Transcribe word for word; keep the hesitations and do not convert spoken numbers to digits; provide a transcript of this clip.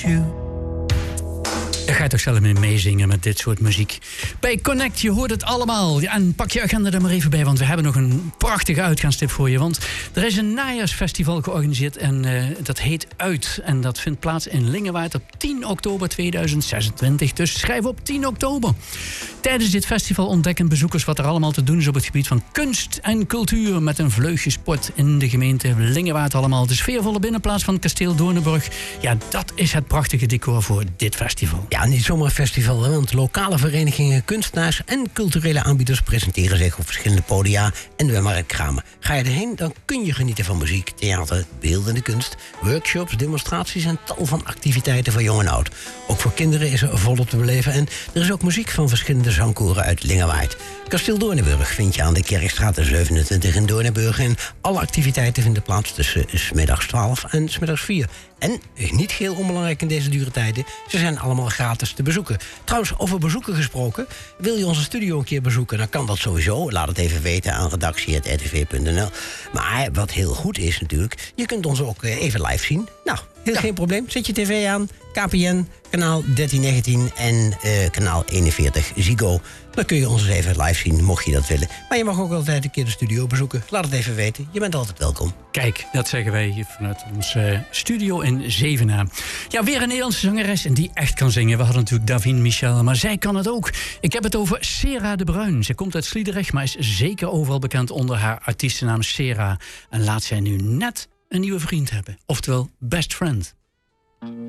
Je gaat toch zelf mee meezingen met dit soort muziek. Bij Connect, je hoort het allemaal. En pak je agenda er maar even bij, want we hebben nog een prachtige uitgaanstip voor je. Want er is een najaarsfestival georganiseerd en uh, dat heet Uit. En dat vindt plaats in Lingewaard op tien oktober tweeduizend zesentwintig. Dus schrijf op tien oktober. Tijdens dit festival ontdekken bezoekers wat er allemaal te doen is op het gebied van kunst en cultuur. Met een vleugje sport in de gemeente Lingewaard allemaal. De sfeervolle binnenplaats van kasteel Doornenburg. Ja, dat is het prachtige decor voor dit festival. Ja, niet zomaar een festival, hè, want lokale verenigingen, kunstenaars en culturele aanbieders presenteren zich op verschillende podia en de marktkramen. Ga je erheen, dan kun je genieten van muziek, theater, beeldende kunst, workshops, demonstraties en tal van activiteiten voor jong en oud. Ook voor kinderen is er volop te beleven en er is ook muziek van verschillende zangkoren uit Lingewaard. Kasteel Doornenburg vind je aan de Kerkstraat zevenentwintig in Doornenburg en alle activiteiten vinden plaats tussen 's middags twaalf en 's middags vier. En, niet heel onbelangrijk in deze dure tijden, ze zijn allemaal gratis te bezoeken. Trouwens, over bezoeken gesproken, wil je onze studio een keer bezoeken, dan kan dat sowieso. Laat het even weten aan redactie punt r t v punt n l. Maar wat heel goed is natuurlijk, je kunt ons ook even live zien. Nou, heel ja. geen probleem. Zet je tv aan, K P N, kanaal dertien negentien en uh, kanaal eenenveertig Ziggo. Dan kun je ons eens even live zien, mocht je dat willen. Maar je mag ook altijd een keer de studio bezoeken. Laat het even weten, je bent altijd welkom. Kijk, dat zeggen wij hier vanuit onze studio in Zevenaar. Ja, weer een Nederlandse zangeres en die echt kan zingen. We hadden natuurlijk Davine Michel, maar zij kan het ook. Ik heb het over Sera de Bruin. Ze komt uit Sliedrecht, maar is zeker overal bekend onder haar artiestennaam Sera. En laat zij nu net een nieuwe vriend hebben. Oftewel, best friend.